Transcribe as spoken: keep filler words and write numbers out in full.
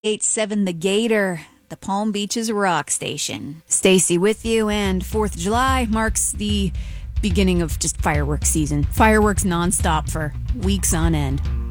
eight seven The Gator, the Palm Beaches rock station. Stacy with you, and fourth of July marks the beginning of just fireworks season. Fireworks nonstop for weeks on end.